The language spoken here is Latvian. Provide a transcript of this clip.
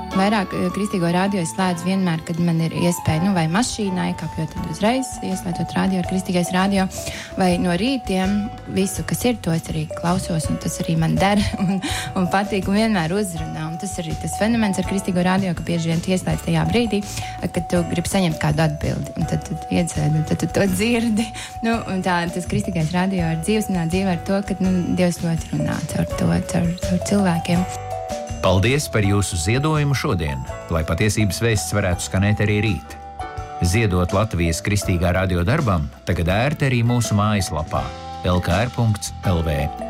Vairāk kristīgo radio es slēdzu vienmēr, kad man ir iespēja, vai mašīnā iekāpjot, tad uzreiz ieslēdzot radio ar kristīgais radio, vai no rītiem visu, kas ir, to es arī klausos, un tas arī man der un patīk, un vienmēr uzrunā. Un tas arī tas fenomens ar kristīgo radio, ka bieži vien tu ieslēdz tajā brīdī, kad tu gribi saņemt kādu atbildi, un tad tu iedzēdi, un tad tu to dzirdi. Un tas kristīgais radio ir dzīve ar to, ka Dievs ļoti runā caur cilvēkiem. Paldies par jūsu ziedojumu šodien, lai patiesības vēsts varētu skanēt arī rīt. Ziedot Latvijas Kristīgā radio darbam tagad ērti arī mūsu mājaslapā lkr.lv.